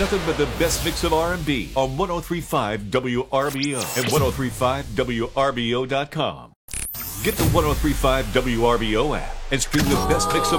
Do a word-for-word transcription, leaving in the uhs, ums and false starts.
nothing but the best mix of R and B on one oh three point five W R B O and ten thirty-five W R B O dot com. Get the ten thirty-five W R B O app and stream the best mix of